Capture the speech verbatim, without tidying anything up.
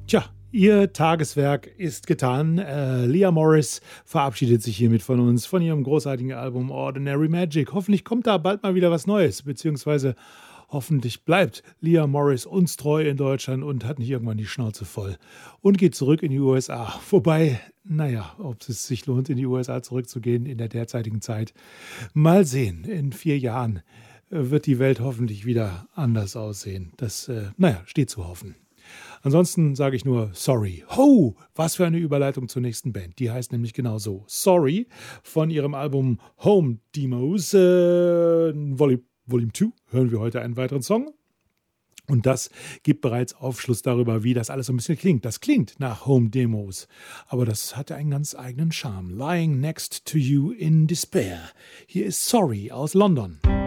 Tja, ihr Tageswerk ist getan. Äh, Leah Morris verabschiedet sich hiermit von uns, von ihrem großartigen Album Ordinary Magic. Hoffentlich kommt da bald mal wieder was Neues, beziehungsweise hoffentlich bleibt Leah Morris uns treu in Deutschland und hat nicht irgendwann die Schnauze voll und geht zurück in die U S A. Wobei, naja, ob es sich lohnt, in die U S A zurückzugehen in der derzeitigen Zeit. Mal sehen, in vier Jahren äh, wird die Welt hoffentlich wieder anders aussehen. Das, äh, naja, steht zu hoffen. Ansonsten sage ich nur sorry. Ho, was für eine Überleitung zur nächsten Band. Die heißt nämlich genau so. Sorry von ihrem Album Home Demos äh, Volume, Volume zwei hören wir heute einen weiteren Song. Und das gibt bereits Aufschluss darüber, wie das alles so ein bisschen klingt. Das klingt nach Home Demos, aber das hatte einen ganz eigenen Charme. Lying Next to You in Despair. Hier ist Sorry aus London.